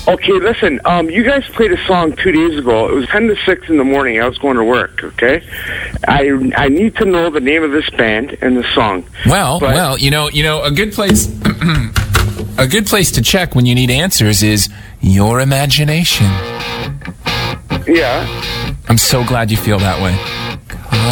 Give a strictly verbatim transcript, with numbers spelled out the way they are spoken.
Okay, listen, um, you guys played a song two days ago. It was ten to six in the morning. I was going to work, okay? I I need to know the name of this band and the song. Well, but, well, you know, you know, a good place a good place to check when you need answers is your imagination. Yeah. I'm so glad you feel that way.